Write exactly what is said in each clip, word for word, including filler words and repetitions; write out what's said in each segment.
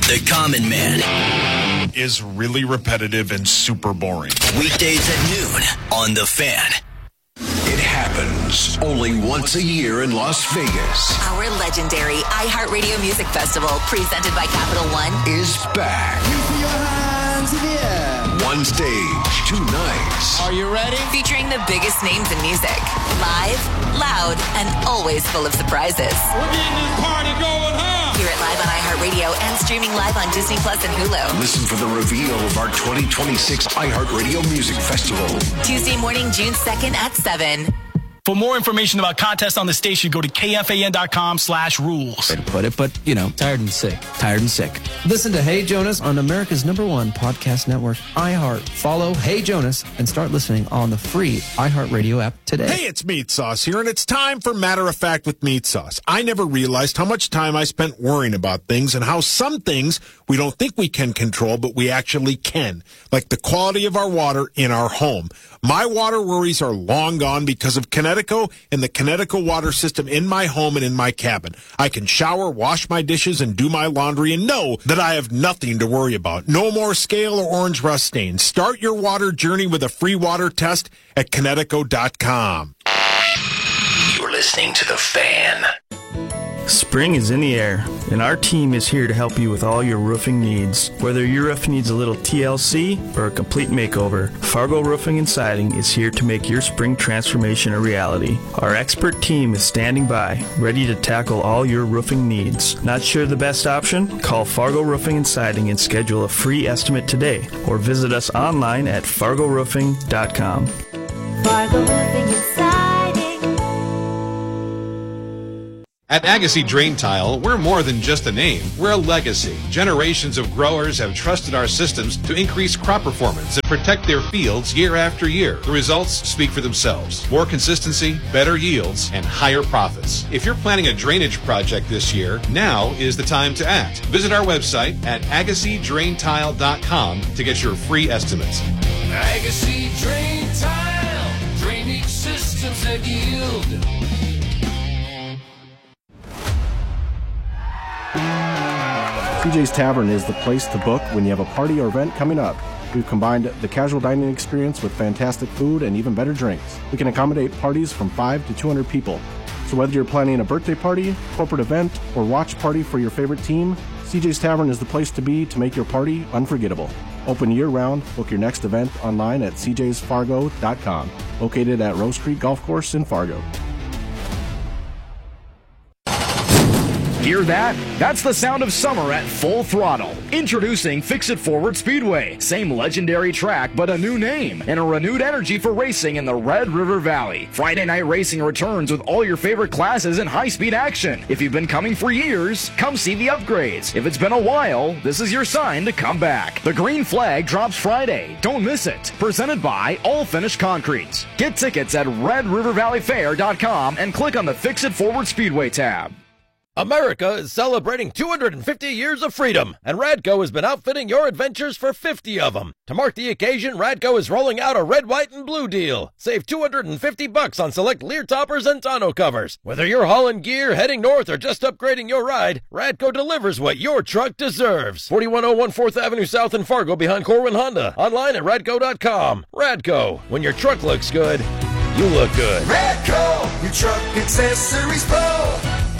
The Common Man is really repetitive and super boring. Weekdays at noon on The Fan. It happens only once a year in Las Vegas. Our legendary iHeartRadio Music Festival, presented by Capital One, is back. Keep your hands in the air. One stage, two nights. Are you ready? Featuring the biggest names in music. Live, loud, and always full of surprises. We're getting this party going, huh? Hear it live on iHeartRadio and streaming live on Disney Plus and Hulu. Listen for the reveal of our twenty twenty-six iHeartRadio Music Festival. Tuesday morning, June second at seven. For more information about contests on the station, go to kfan.com slash rules. Way to put it, but, you know, tired and sick. Tired and sick. Listen to Hey Jonas on America's number one podcast network, iHeart. Follow Hey Jonas and start listening on the free iHeartRadio app today. Hey, it's Meat Sauce here, and it's time for Matter of Fact with Meat Sauce. I never realized how much time I spent worrying about things and how some things we don't think we can control, but we actually can, like the quality of our water in our home. My water worries are long gone because of Connecticut and the Connecticut water system in my home and in my cabin. I can shower, wash my dishes, and do my laundry and know that I have nothing to worry about. No more scale or orange rust stains. Start your water journey with a free water test at Connecticut dot com. You're listening to The Fan. Spring is in the air, and our team is here to help you with all your roofing needs. Whether your roof needs a little T L C or a complete makeover, Fargo Roofing and Siding is here to make your spring transformation a reality. Our expert team is standing by, ready to tackle all your roofing needs. Not sure the best option? Call Fargo Roofing and Siding and schedule a free estimate today, or visit us online at fargo roofing dot com. Fargo Roofing and Siding. At Agassi Drain Tile, we're more than just a name. We're a legacy. Generations of growers have trusted our systems to increase crop performance and protect their fields year after year. The results speak for themselves. More consistency, better yields, and higher profits. If you're planning a drainage project this year, now is the time to act. Visit our website at agassi drain tile dot com to get your free estimates. Agassi Drain Tile, drainage systems that yield. C J's Tavern is the place to book when you have a party or event coming up. We've combined the casual dining experience with fantastic food and even better drinks. We can accommodate parties from five to two hundred people. So whether you're planning a birthday party, corporate event, or watch party for your favorite team, C J's Tavern is the place to be to make your party unforgettable. Open year-round. Book your next event online at c j's fargo dot com. Located at Rose Creek Golf Course in Fargo. Hear that? That's the sound of summer at full throttle. Introducing Fix-It Forward Speedway. Same legendary track, but a new name. And a renewed energy for racing in the Red River Valley. Friday night racing returns with all your favorite classes and high-speed action. If you've been coming for years, come see the upgrades. If it's been a while, this is your sign to come back. The green flag drops Friday. Don't miss it. Presented by All Finish Concrete. Get tickets at red river valley fair dot com and click on the Fix-It Forward Speedway tab. America is celebrating two hundred fifty years of freedom, and Radco has been outfitting your adventures for fifty of them. To mark the occasion, Radco is rolling out a red, white, and blue deal. Save two hundred fifty bucks on select Lear toppers and tonneau covers. Whether you're hauling gear, heading north, or just upgrading your ride, Radco delivers what your truck deserves. forty-one oh one fourth Avenue South in Fargo behind Corwin Honda. Online at radco dot com. Radco, when your truck looks good, you look good. Radco, your truck accessories pro.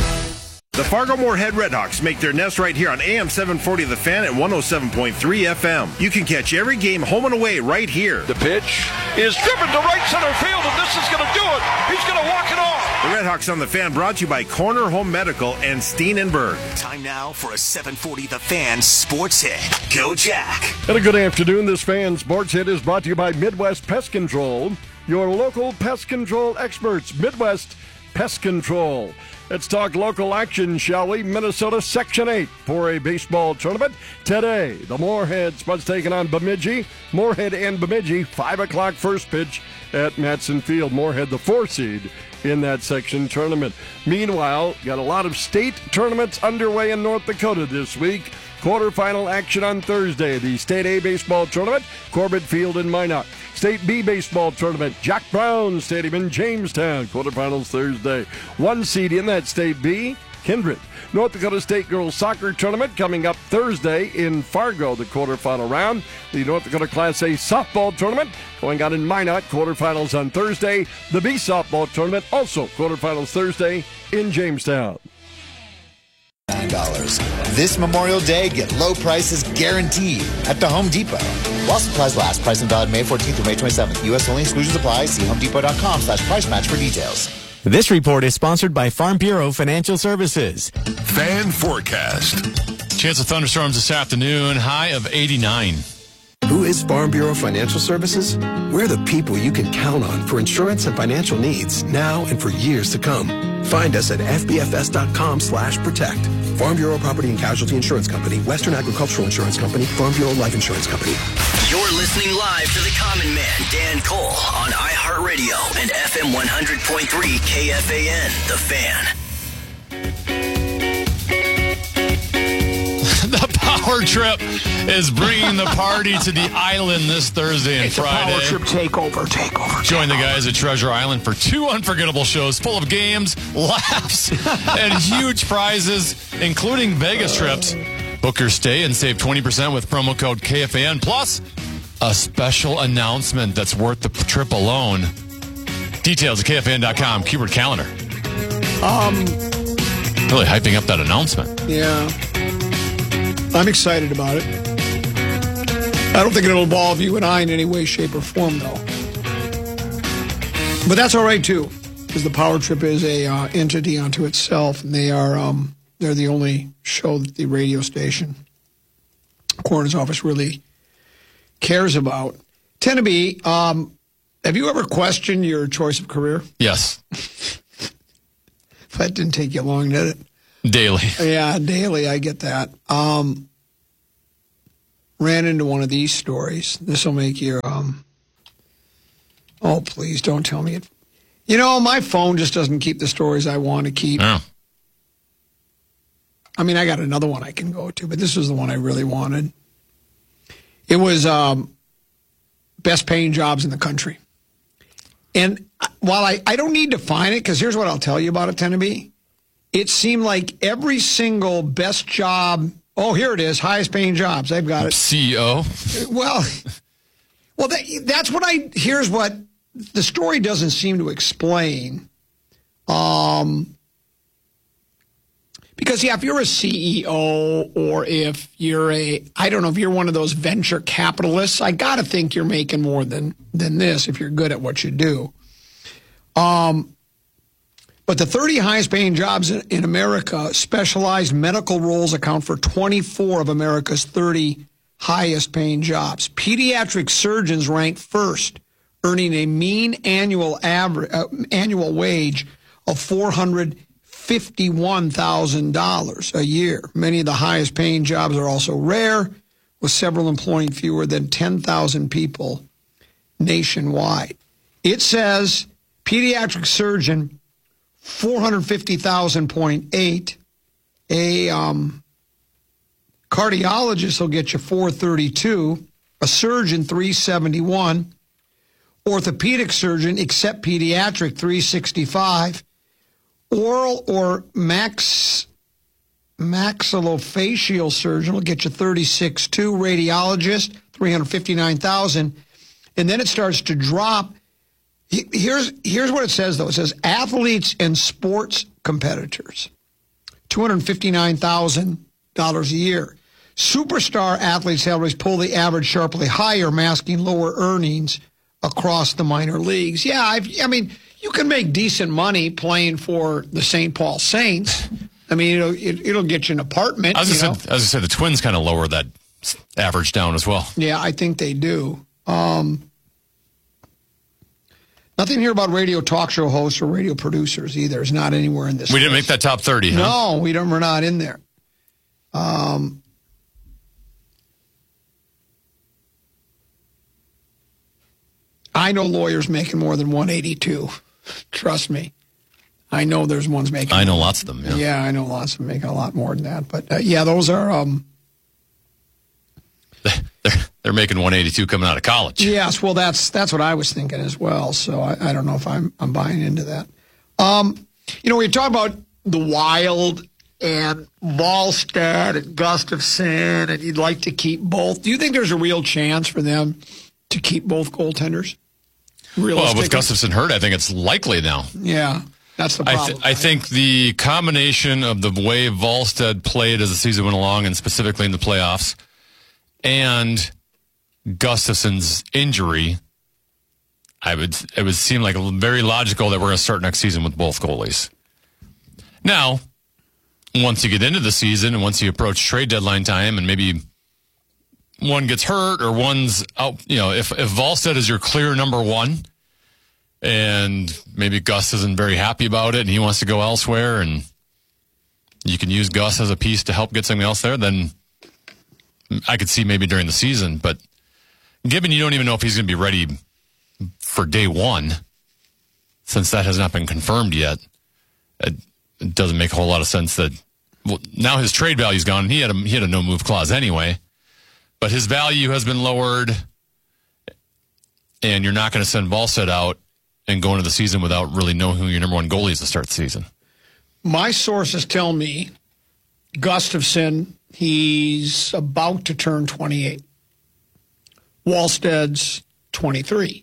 The Fargo-Moorhead Redhawks make their nest right here on A M seven forty The Fan at one oh seven point three F M. You can catch every game home and away right here. The pitch is driven to right center field, and this is going to do it. He's going to walk it off. The Redhawks on The Fan brought to you by Corner Home Medical and Steen and Berg. Time now for a seven forty The Fan Sports Hit. Go Jack. And a good afternoon. This Fan Sports Hit is brought to you by Midwest Pest Control, your local pest control experts. Midwest Pest Control. Let's talk local action, shall we? Minnesota Section eight four A baseball tournament today. The Moorheads must take on Bemidji. Moorhead and Bemidji, five o'clock first pitch at Matson Field. Moorhead, the four seed in that section tournament. Meanwhile, got a lot of state tournaments underway in North Dakota this week. Quarterfinal action on Thursday. The State A baseball tournament, Corbett Field in Minot. State B baseball tournament, Jack Brown Stadium in Jamestown. Quarterfinals Thursday. One seed in that State B, Kindred. North Dakota State Girls Soccer Tournament coming up Thursday in Fargo, the quarterfinal round. The North Dakota Class A Softball Tournament going on in Minot, quarterfinals on Thursday. The B Softball Tournament, also quarterfinals Thursday in Jamestown. nine dollars. This Memorial Day, get low prices guaranteed at the Home Depot. While supplies last, price and valid May fourteenth through May twenty-seventh. U S only, exclusions apply. See homedepot.com slash price match for details. This report is sponsored by Farm Bureau Financial Services. Fan forecast. Chance of thunderstorms this afternoon, high of eighty-nine. Who is Farm Bureau Financial Services? We're the people you can count on for insurance and financial needs now and for years to come. Find us at f b f s dot com slash protect. Farm Bureau Property and Casualty Insurance Company, Western Agricultural Insurance Company, Farm Bureau Life Insurance Company. You're listening live to the Common Man, Dan Cole, on iHeartRadio and F M one hundred point three K F A N, The Fan. The Power Trip is bringing the party to the island this Thursday and it's Friday. It's a Power Trip takeover, takeover. Join the guys at Treasure Island for two unforgettable shows full of games, laughs, and huge prizes, including Vegas trips. Book your stay and save twenty percent with promo code K F A N. Plus, a special announcement that's worth the trip alone. Details at K F A N dot com, keyword calendar. Um, really hyping up that announcement. Yeah. I'm excited about it. I don't think it'll involve you and I in any way, shape, or form, though. But that's all right, too, because the Power Trip is a uh, entity unto itself, and they are um, they're the only show that the radio station coroner's office really cares about. Tend to be, um, have you ever questioned your choice of career? Yes. That didn't take you long, did it? Daily. Yeah, daily, I get that. Um, ran into one of these stories. This will make your, um, oh, please don't tell me it. You know, my phone just doesn't keep the stories I want to keep. Oh. I mean, I got another one I can go to, but this was the one I really wanted. It was um, best paying jobs in the country. And while I, I don't need to find it, because here's what I'll tell you about it, Tenneby. It seemed like every single best job, oh, here it is, highest paying jobs. They've got it. C E O. Well, well, that, that's what I, here's what the story doesn't seem to explain. Um, because, yeah, if you're a C E O or if you're a, I don't know, if you're one of those venture capitalists, I got to think you're making more than, than this if you're good at what you do. Um, But the thirty highest paying jobs in, in America, specialized medical roles account for twenty-four of America's thirty highest paying jobs. Pediatric surgeons rank first, earning a mean annual average, uh, annual wage of four hundred fifty-one thousand dollars a year. Many of the highest paying jobs are also rare, with several employing fewer than ten thousand people nationwide. It says pediatric surgeon, four hundred fifty thousand point eight. A um, cardiologist will get you four thirty-two. A surgeon, three seventy-one. Orthopedic surgeon, except pediatric, three sixty-five. Oral or max maxillofacial surgeon will get you thirty-six two. Radiologist, three hundred fifty-nine thousand. And then it starts to drop. Here's here's what it says, though. It says athletes and sports competitors, two hundred fifty-nine thousand dollars a year. Superstar athlete salaries pull the average sharply higher, masking lower earnings across the minor leagues. Yeah, I've, I mean, you can make decent money playing for the Saint Paul Saints. I mean, it'll, it, it'll get you an apartment. As I, you said, as I said, the Twins kind of lower that average down as well. Yeah, I think they do. Um Nothing here about radio talk show hosts or radio producers either. It's not anywhere in this. We list. didn't make that top thirty, huh? No, we don't. We're not in there. Um, I know lawyers making more than one eighty-two. Trust me. I know there's ones making. I know lots of them. Yeah, yeah I know lots of them making a lot more than that. But uh, yeah, those are. Um, they're they're making one eighty-two coming out of college. Yes, well, that's that's what I was thinking as well. So I, I don't know if I'm I'm buying into that. Um, you know, we talk about the Wild and Wallstedt and Gustafson, and you'd like to keep both. Do you think there's a real chance for them to keep both goaltenders? Well, with Gustafson hurt, I think it's likely now. Yeah, that's the I, problem. th- I think the combination of the way Wallstedt played as the season went along, and specifically in the playoffs, and Gustafson's injury, I would it would seem like very logical that we're going to start next season with both goalies. Now, once you get into the season and once you approach trade deadline time, and maybe one gets hurt or one's out, you know, if if Wallstedt is your clear number one, and maybe Gus isn't very happy about it and he wants to go elsewhere, and you can use Gus as a piece to help get something else there, then I could see maybe during the season. But given you don't even know if he's going to be ready for day one, since that has not been confirmed yet, it, it doesn't make a whole lot of sense that, well, now his trade value's gone. He had a, he had a no-move clause anyway, but his value has been lowered, and you're not going to send Wallstedt out and go into the season without really knowing who your number one goalie is to start the season. My sources tell me Gustafson, he's about to turn twenty-eight. Wallsted's twenty-three.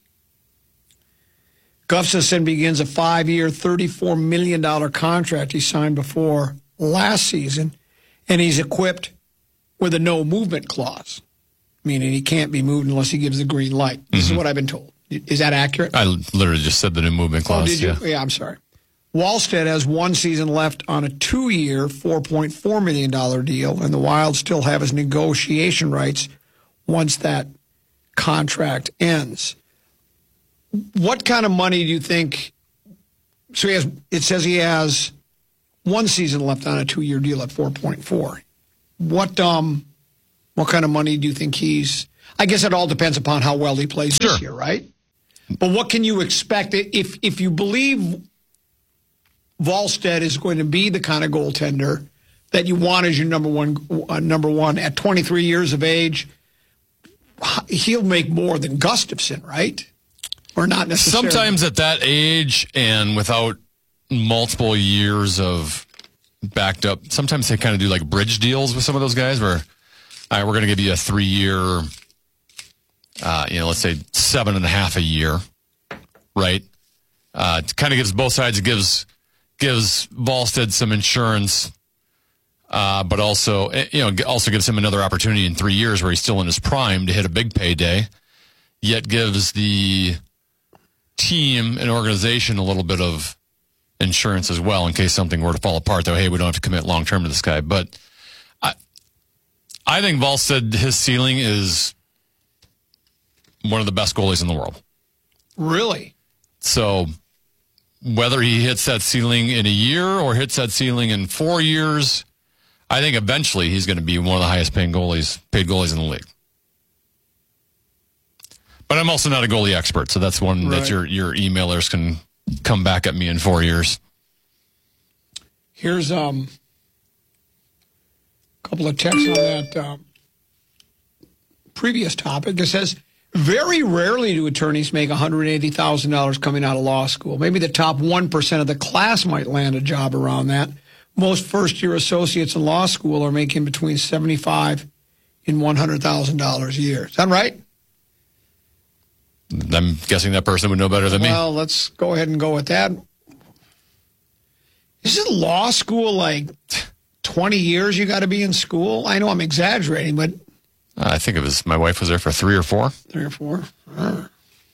Gustafson begins a five-year, thirty-four million dollars contract he signed before last season, and he's equipped with a no-movement clause, meaning he can't be moved unless he gives the green light. This mm-hmm. is what I've been told. Is that accurate? I literally just said the new movement clause. Oh, did you? Yeah, yeah I'm sorry. Wallstedt has one season left on a two-year, four point four million dollars deal, and the Wild still have his negotiation rights once that contract ends. What kind of money do you think? So he has. It says he has one season left on a two-year deal at four point four. What um, what kind of money do you think he's? I guess it all depends upon how well he plays sure. this year, right? But what can you expect if if you believe Wallstedt is going to be the kind of goaltender that you want as your number one uh, number one at twenty-three years of age? He'll make more than Gustafson, right? Or not necessarily. Sometimes at that age and without multiple years of backed up, sometimes they kind of do like bridge deals with some of those guys where, all right, we're going to give you a three-year, uh, you know, let's say seven and a half a year, right? Uh, it kind of gives both sides, it gives gives Wallstedt some insurance, uh, but also, you know, also gives him another opportunity in three years where he's still in his prime to hit a big payday, yet gives the team and organization a little bit of insurance as well in case something were to fall apart, though, hey, we don't have to commit long-term to this guy. But I, I think Wallstedt, his ceiling is one of the best goalies in the world. Really? So whether he hits that ceiling in a year or hits that ceiling in four years, I think eventually he's going to be one of the highest paying goalies, paid goalies in the league. But I'm also not a goalie expert, so that's one right. that your your emailers can come back at me in four years. Here's um, a couple of texts on that um, previous topic. It says, very rarely do attorneys make one hundred eighty thousand dollars coming out of law school. Maybe the top one percent of the class might land a job around that. Most first-year associates in law school are making between seventy-five thousand dollars and one hundred thousand dollars a year. Is that right? I'm guessing that person would know better than me. Well, let's go ahead and go with that. Isn't law school like twenty years you got to be in school? I know I'm exaggerating, but... Uh, I think it was, my wife was there for three or four. Three or four? Uh.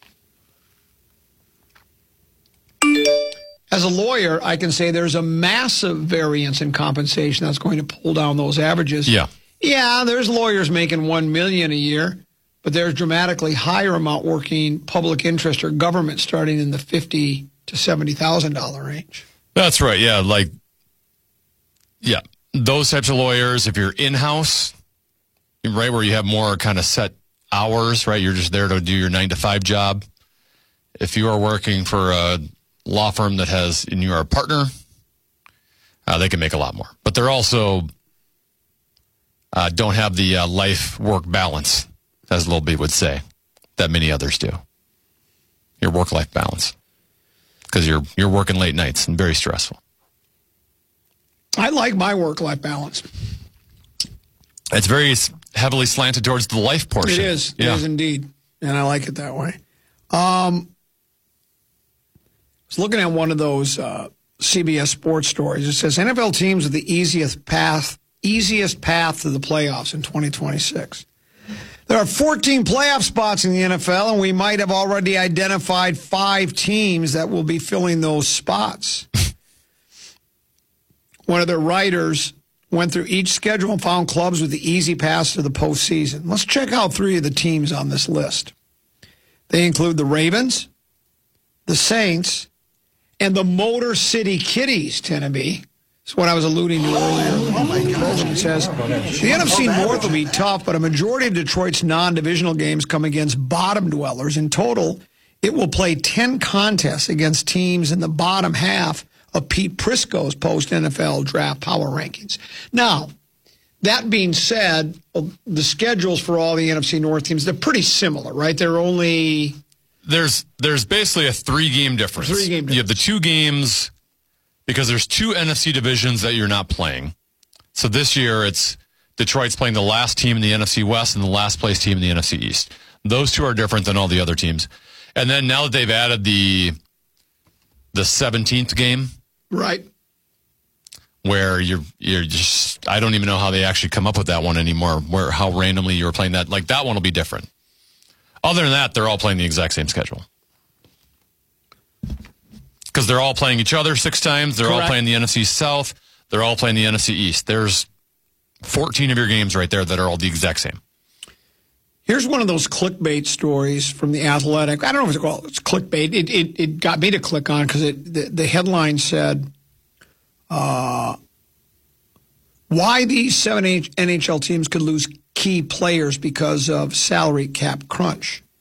As a lawyer, I can say there's a massive variance in compensation that's going to pull down those averages. Yeah. Yeah, there's lawyers making one million dollars a year. But there's dramatically higher amount working public interest or government starting in the fifty thousand to seventy thousand dollars range. That's right. Yeah. Like, yeah, those types of lawyers, if you're in-house, right, where you have more kind of set hours, right, you're just there to do your nine to five job. If you are working for a law firm that has, and you are a partner, uh, they can make a lot more. But they're also uh, don't have the uh, life-work balance, as Lil B would say, that many others do. Your work-life balance. Because you're you're working late nights and very stressful. I like my work-life balance. It's very heavily slanted towards the life portion. It is. Yeah. It is indeed. And I like it that way. Um, I was looking at one of those uh, C B S sports stories. It says N F L teams with the easiest path, easiest path to the playoffs in twenty twenty-six. There are fourteen playoff spots in the N F L, and we might have already identified five teams that will be filling those spots. One of their writers went through each schedule and found clubs with the easy pass to the postseason. Let's check out three of the teams on this list. They include the Ravens, the Saints, and the Motor City Kitties, Tenneby. That's what I was alluding to earlier. Oh, my gosh. It says, the N F C North will be tough, but a majority of Detroit's non-divisional games come against bottom dwellers. In total, it will play ten contests against teams in the bottom half of Pete Prisco's post-N F L draft power rankings. Now, that being said, the schedules for all the N F C North teams, they're pretty similar, right? They're only... There's there's basically a three-game difference. Three-game difference. You have the two games, because there's two N F C divisions that you're not playing. So this year, it's Detroit's playing the last team in the N F C West and the last place team in the N F C East. Those two are different than all the other teams. And then now that they've added the the seventeenth game... Right. Where you're you're just I don't even know how they actually come up with that one anymore. Where how randomly you were playing that. Like that one will be different. Other than that, they're all playing the exact same schedule. Because they're all playing each other six times. They're Correct. all playing the N F C South. They're all playing the N F C East. There's fourteen of your games right there that are all the exact same. Here's one of those clickbait stories from The Athletic. I don't know if it's called it's clickbait. It it, it got me to click on because it the, the headline said, uh, "Why these seven N H L teams could lose key players because of salary cap crunch."